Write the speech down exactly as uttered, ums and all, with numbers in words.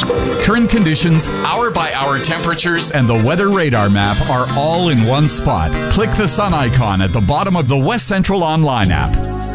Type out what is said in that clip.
Current conditions, hour-by-hour temperatures, and the weather radar map are all in one spot. Click the sun icon at the bottom of the West Central Online app.